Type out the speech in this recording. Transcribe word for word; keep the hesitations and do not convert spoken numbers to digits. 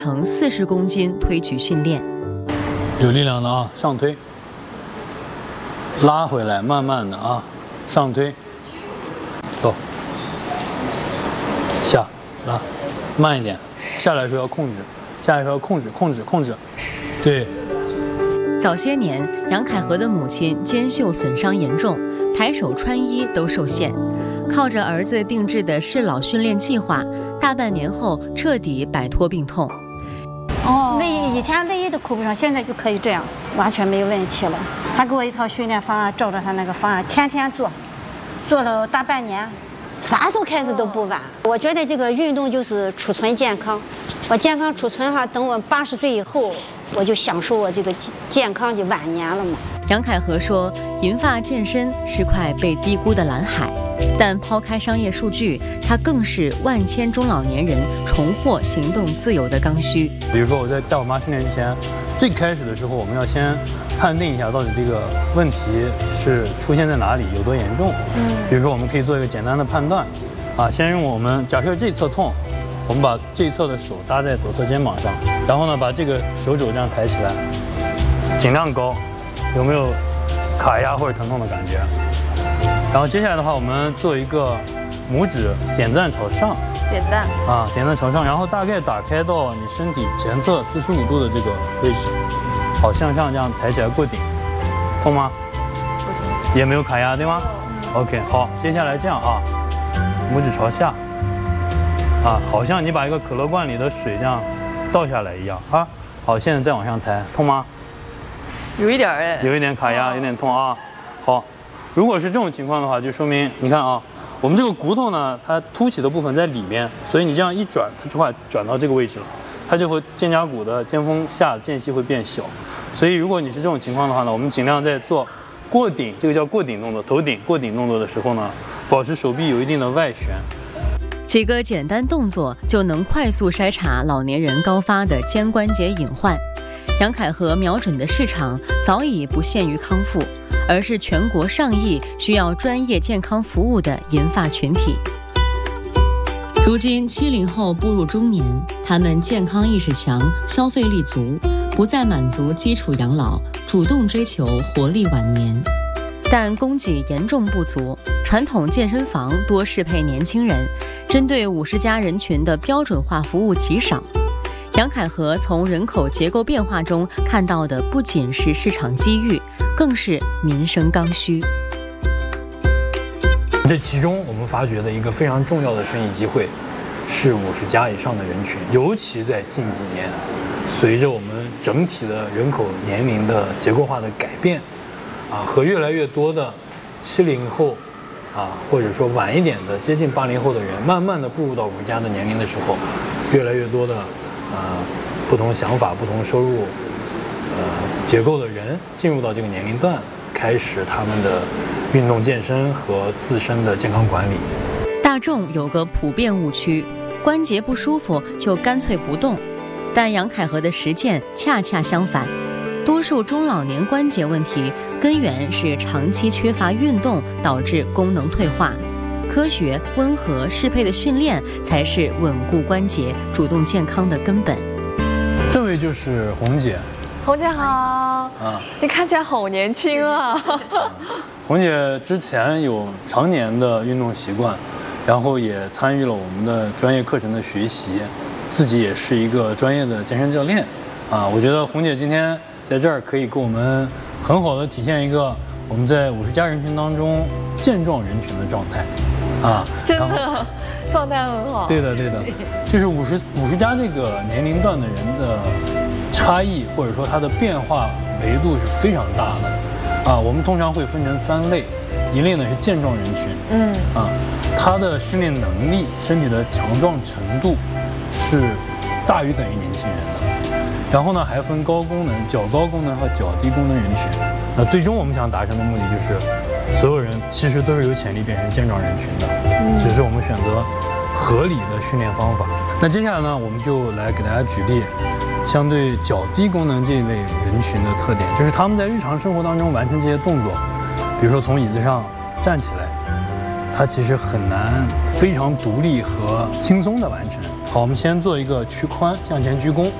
乘四十公斤推举训练。 有力量的啊，上推，拉回来，慢慢的啊，上推，走，下拉，慢一点，下来的时候要控制，下来的时候要控制，控制，控制，对。 早些年，杨凯和的母亲肩袖损伤严重，抬手穿衣都受限。靠着儿子定制的适老训练计划，大半年后彻底摆脱病痛。 哦，内衣以前内衣都扣不上，现在就可以这样，完全没有问题了。他给我一套训练方案，照着他那个方案天天做，做了大半年，啥时候开始都不晚。我觉得这个运动就是储存健康，我健康储存哈，等我八十岁以后，我就享受我这个健康的晚年了嘛。 杨凯和说，银发健身是块被低估的蓝海，但抛开商业数据，它更是万千中老年人重获行动自由的刚需。 比如说我在带我妈训练之前，最开始的时候，我们要先判定一下到底这个问题是出现在哪里，有多严重。嗯，比如说我们可以做一个简单的判断，啊，先用我们假设这一侧痛，我们把这一侧的手搭在左侧肩膀上，然后呢把这个手肘这样抬起来，尽量高，有没有卡压或者疼痛的感觉？然后接下来的话，我们做一个拇指点赞朝上， 点赞啊，点赞朝上，然后大概打开到你身体前侧四十五度的这个位置，好，向上这样抬起来过顶，痛吗？ 不痛， 也没有卡压，对吗？嗯。OK， 好，接下来这样啊，拇指朝下，啊，好像你把一个可乐罐里的水这样倒下来一样啊。好，现在再往上抬，痛吗？ 有一点哎， 有一点卡压，有点痛啊。好。如果是这种情况的话，就说明你看啊，我们这个骨头呢，它凸起的部分在里面，所以你这样一转，它就会转到这个位置了，它就会肩胛骨的肩峰下间隙会变小。所以如果你是这种情况的话呢，我们尽量在做过顶，这个叫过顶动作，头顶过顶动作的时候呢，保持手臂有一定的外旋。 几个简单动作就能快速筛查老年人高发的肩关节隐患。杨凯和瞄准的市场早已不限于康复，而是全国上亿需要专业健康服务的银发群体。如今七零后步入中年，他们健康意识强，消费力足，不再满足基础养老，主动追求活力晚年。但供给严重不足，传统健身房多适配年轻人，针对五十加人群的标准化服务极少。杨凯和从人口结构变化中看到的不仅是市场机遇，更是民生刚需。 这其中我们发掘的一个非常重要的生意机会，是五十加以上的人群，尤其在近几年，随着我们整体的人口年龄的结构化的改变，啊，和越来越多的七零后，啊，或者说晚一点的接近八零后的人，慢慢的步入到五十加的年龄的时候，越来越多的。呃，不同想法、不同收入，呃结构的人进入到这个年龄段，开始他们的运动健身和自身的健康管理。 大众有个普遍误区，关节不舒服就干脆不动，但杨凯和的实践恰恰相反。多数中老年关节问题根源是长期缺乏运动导致功能退化。科学、温和、适配的训练才是稳固关节、主动健康的根本。 这位就是红姐。 红姐好。啊，你看起来好年轻啊。 红姐之前有常年的运动习惯，然后也参与了我们的专业课程的学习，自己也是一个专业的健身教练。啊，我觉得红姐今天在这儿可以给我们很好的体现一个我们在五十加人群当中健壮人群的状态。啊， 真的状态很好。 对的，对的，就是五十五十加这个年龄段的人的差异，或者说它的变化维度是非常大的。啊，我们通常会分成三类，一类呢是健壮人群，嗯，啊，他的训练能力、身体的强壮程度是大于等于年轻人的。然后呢，还分高功能、较高功能和较低功能人群。那最终我们想达成的目的就是。所有人其实都是有潜力变成健壮人群的，只是我们选择合理的训练方法。那接下来呢，我们就来给大家举例，相对较低功能这一类人群的特点，就是他们在日常生活当中完成这些动作，比如说从椅子上站起来，他它其实很难非常独立和轻松的完成。好，我们先做一个屈髋向前鞠躬。